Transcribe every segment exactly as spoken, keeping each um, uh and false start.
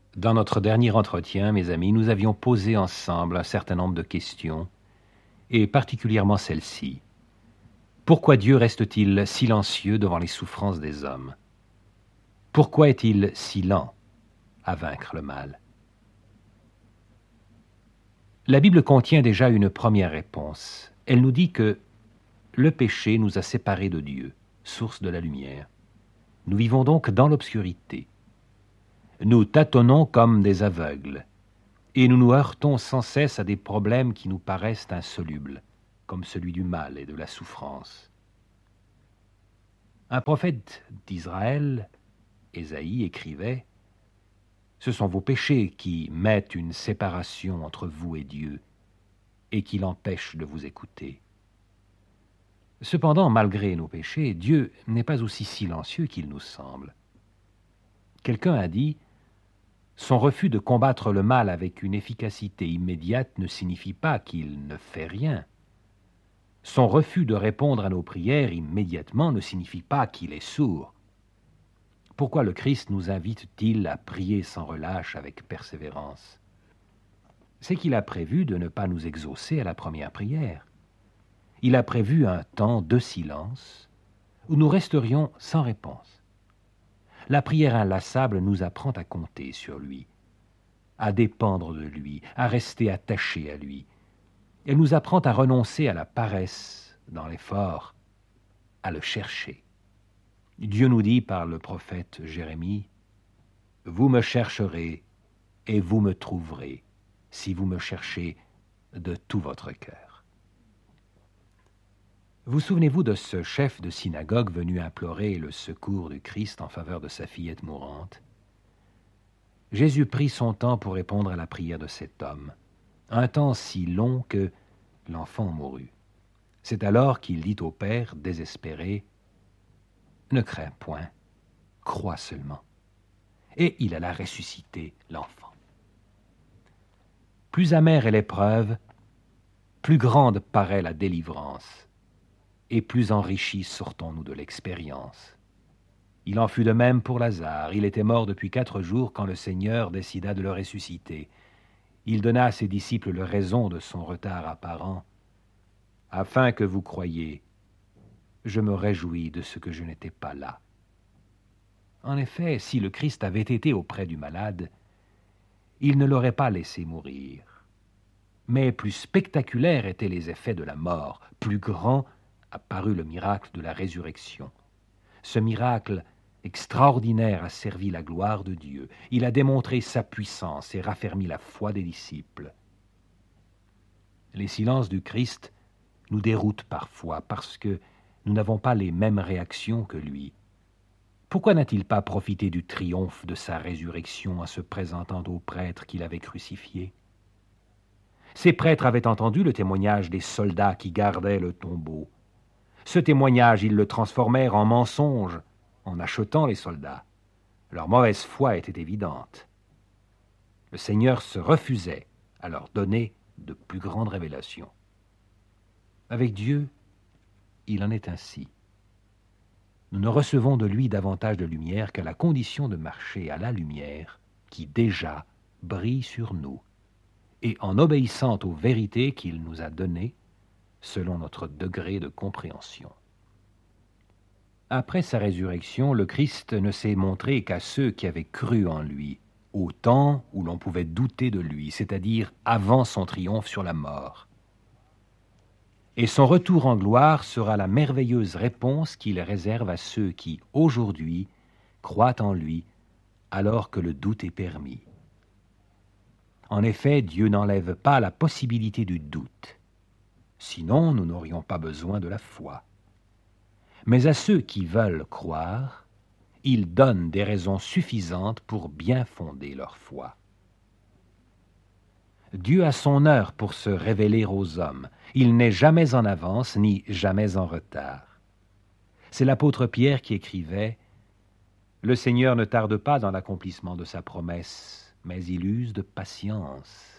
Dans notre dernier entretien, mes amis, nous avions posé ensemble un certain nombre de questions, et particulièrement celle-ci. Pourquoi Dieu reste-t-il silencieux devant les souffrances des hommes? Pourquoi est-il si lent à vaincre le mal? La Bible contient déjà une première réponse. Elle nous dit que le péché nous a séparés de Dieu, source de la lumière. Nous vivons donc dans l'obscurité. Nous tâtonnons comme des aveugles, et nous nous heurtons sans cesse à des problèmes qui nous paraissent insolubles, comme celui du mal et de la souffrance. Un prophète d'Israël, Ésaïe, écrivait « Ce sont vos péchés qui mettent une séparation entre vous et Dieu, et qui l'empêchent de vous écouter. » Cependant, malgré nos péchés, Dieu n'est pas aussi silencieux qu'il nous semble. Quelqu'un a dit « Son refus de combattre le mal avec une efficacité immédiate ne signifie pas qu'il ne fait rien. Son refus de répondre à nos prières immédiatement ne signifie pas qu'il est sourd. Pourquoi le Christ nous invite-t-il à prier sans relâche avec persévérance? C'est qu'il a prévu de ne pas nous exaucer à la première prière. Il a prévu un temps de silence où nous resterions sans réponse. La prière inlassable nous apprend à compter sur lui, à dépendre de lui, à rester attachés à lui. Elle nous apprend à renoncer à la paresse dans l'effort, à le chercher. Dieu nous dit par le prophète Jérémie, « Vous me chercherez et vous me trouverez, si vous me cherchez de tout votre cœur. » Vous souvenez-vous de ce chef de synagogue venu implorer le secours du Christ en faveur de sa fillette mourante? Jésus prit son temps pour répondre à la prière de cet homme, un temps si long que l'enfant mourut. C'est alors qu'il dit au Père, désespéré, « Ne crains point, crois seulement. » Et il alla ressusciter l'enfant. Plus amère est l'épreuve, plus grande paraît la délivrance, et plus enrichis sortons-nous de l'expérience. Il en fut de même pour Lazare. Il était mort depuis quatre jours quand le Seigneur décida de le ressusciter. Il donna à ses disciples la raison de son retard apparent. « Afin que vous croyiez, je me réjouis de ce que je n'étais pas là. » En effet, si le Christ avait été auprès du malade, il ne l'aurait pas laissé mourir. Mais plus spectaculaires étaient les effets de la mort, plus grand apparut le miracle de la résurrection. Ce miracle extraordinaire a servi la gloire de Dieu. Il a démontré sa puissance et raffermi la foi des disciples. Les silences du Christ nous déroutent parfois parce que nous n'avons pas les mêmes réactions que lui. Pourquoi n'a-t-il pas profité du triomphe de sa résurrection en se présentant aux prêtres qu'il avait crucifiés? Ces prêtres avaient entendu le témoignage des soldats qui gardaient le tombeau. Ce témoignage, ils le transformèrent en mensonge en achetant les soldats. Leur mauvaise foi était évidente. Le Seigneur se refusait à leur donner de plus grandes révélations. Avec Dieu, il en est ainsi. Nous ne recevons de lui davantage de lumière qu'à la condition de marcher à la lumière qui déjà brille sur nous, et en obéissant aux vérités qu'il nous a données, selon notre degré de compréhension. Après sa résurrection, le Christ ne s'est montré qu'à ceux qui avaient cru en lui, au temps où l'on pouvait douter de lui, c'est-à-dire avant son triomphe sur la mort. Et son retour en gloire sera la merveilleuse réponse qu'il réserve à ceux qui, aujourd'hui, croient en lui, alors que le doute est permis. En effet, Dieu n'enlève pas la possibilité du doute. Sinon, nous n'aurions pas besoin de la foi. Mais à ceux qui veulent croire, il donne des raisons suffisantes pour bien fonder leur foi. Dieu a son heure pour se révéler aux hommes. Il n'est jamais en avance ni jamais en retard. C'est l'apôtre Pierre qui écrivait « Le Seigneur ne tarde pas dans l'accomplissement de sa promesse, mais il use de patience. »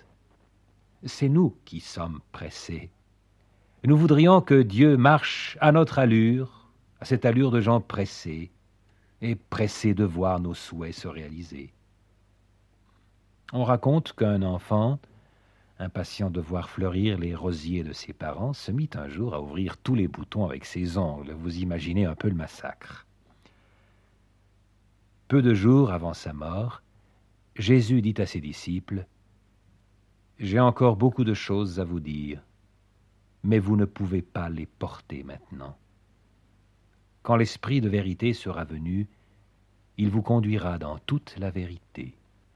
C'est nous qui sommes pressés. Nous voudrions que Dieu marche à notre allure, à cette allure de gens pressés, et pressés de voir nos souhaits se réaliser. On raconte qu'un enfant, impatient de voir fleurir les rosiers de ses parents, se mit un jour à ouvrir tous les boutons avec ses ongles. Vous imaginez un peu le massacre. Peu de jours avant sa mort, Jésus dit à ses disciples, « J'ai encore beaucoup de choses à vous dire, mais vous ne pouvez pas les porter maintenant. Quand l'Esprit de vérité sera venu, il vous conduira dans toute la vérité. »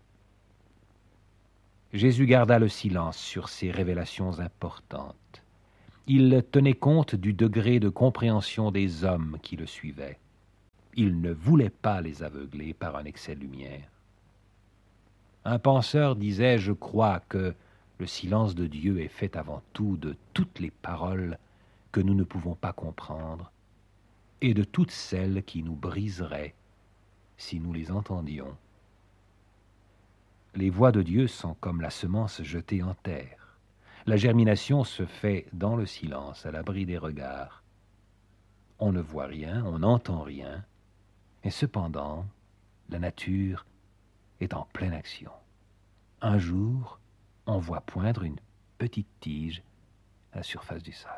Jésus garda le silence sur ces révélations importantes. Il tenait compte du degré de compréhension des hommes qui le suivaient. Il ne voulait pas les aveugler par un excès de lumière. Un penseur disait, je crois que le silence de Dieu est fait avant tout de toutes les paroles que nous ne pouvons pas comprendre et de toutes celles qui nous briseraient si nous les entendions. Les voix de Dieu sont comme la semence jetée en terre. La germination se fait dans le silence, à l'abri des regards. On ne voit rien, on n'entend rien, et cependant, la nature est en pleine action. Un jour, on voit poindre une petite tige à la surface du sol.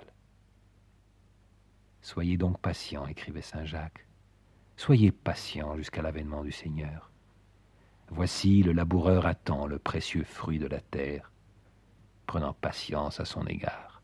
Soyez donc patients, écrivait saint Jacques. Soyez patients jusqu'à l'avènement du Seigneur. Voici le laboureur attend le précieux fruit de la terre, prenant patience à son égard.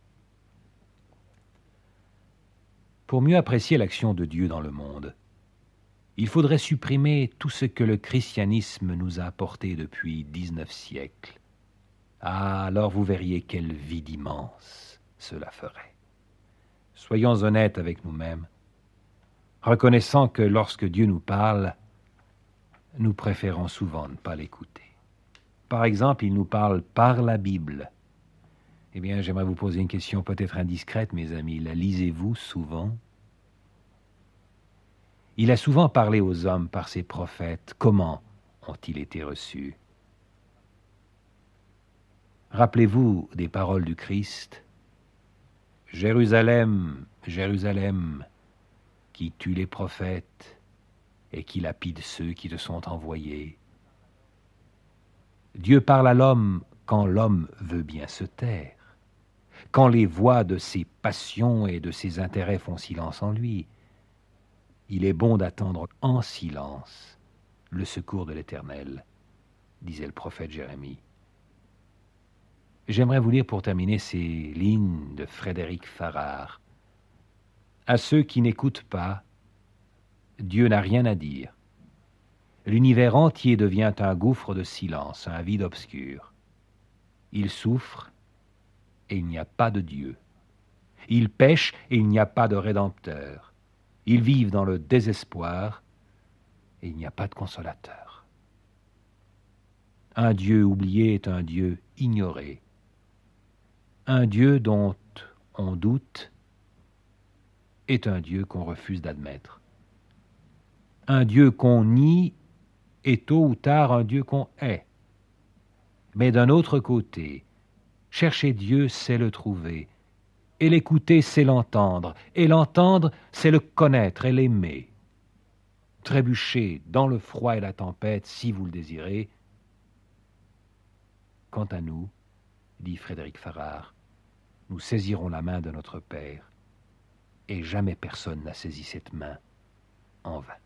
Pour mieux apprécier l'action de Dieu dans le monde, il faudrait supprimer tout ce que le christianisme nous a apporté depuis dix-neuf siècles. Ah, alors vous verriez quel vide immense cela ferait. Soyons honnêtes avec nous-mêmes, reconnaissant que lorsque Dieu nous parle, nous préférons souvent ne pas l'écouter. Par exemple, il nous parle par la Bible. Eh bien, j'aimerais vous poser une question peut-être indiscrète, mes amis. La lisez-vous souvent? Il a souvent parlé aux hommes par ses prophètes. Comment ont-ils été reçus? Rappelez-vous des paroles du Christ. « Jérusalem, Jérusalem, qui tue les prophètes et qui lapide ceux qui te sont envoyés. » Dieu parle à l'homme quand l'homme veut bien se taire, quand les voix de ses passions et de ses intérêts font silence en lui. Il est bon d'attendre en silence le secours de l'Éternel, disait le prophète Jérémie. J'aimerais vous lire pour terminer ces lignes de Frédéric Farrar. À ceux qui n'écoutent pas, Dieu n'a rien à dire. L'univers entier devient un gouffre de silence, un vide obscur. Ils souffrent et il n'y a pas de Dieu. Ils pêchent et il n'y a pas de Rédempteur. Ils vivent dans le désespoir et il n'y a pas de consolateur. Un Dieu oublié est un Dieu ignoré. Un Dieu dont on doute est un Dieu qu'on refuse d'admettre. Un Dieu qu'on nie est tôt ou tard un Dieu qu'on hait. Mais d'un autre côté, chercher Dieu, c'est le trouver, et l'écouter, c'est l'entendre, et l'entendre, c'est le connaître et l'aimer. Trébuchez dans le froid et la tempête, si vous le désirez. Quant à nous, dit Frédéric Farrar, nous saisirons la main de notre Père, et jamais personne n'a saisi cette main en vain.